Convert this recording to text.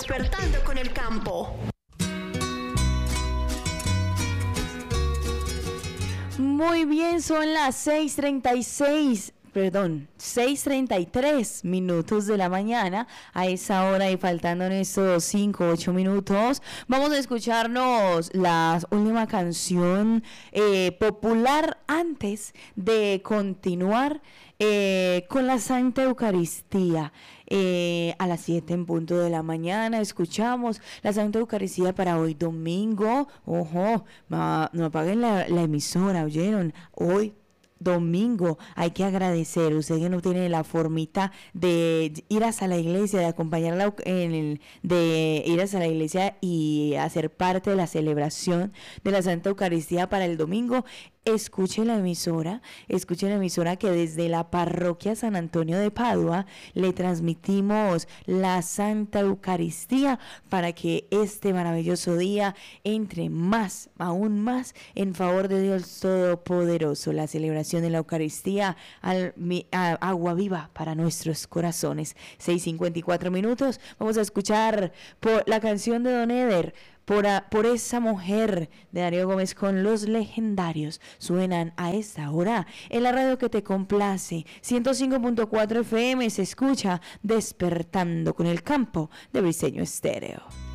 Despertando con el Campo. Muy bien, son las 6:33 minutos de la mañana. A esa hora y faltando en estos 8 minutos, vamos a escucharnos la última canción popular antes de continuar con la Santa Eucaristía. A las 7 en punto de la mañana escuchamos la Santa Eucaristía para hoy domingo. Ojo, no apaguen la emisora, ¿oyeron? Hoy domingo hay que agradecer. Usted que no tiene la formita de ir hasta la iglesia, de acompañarla de ir hasta la iglesia y hacer parte de la celebración de la Santa Eucaristía para el domingo, escuche la emisora que desde la parroquia San Antonio de Padua le transmitimos la Santa Eucaristía para que este maravilloso día entre aún más en favor de Dios Todopoderoso. La celebración de la Eucaristía, agua viva para nuestros corazones. 6:54 minutos, vamos a escuchar la canción de Don Eder, por esa mujer, de Darío Gómez, con Los Legendarios. Suenan a esta hora en la radio que te complace. 105.4 FM se escucha Despertando con el Campo de Briseño Estéreo.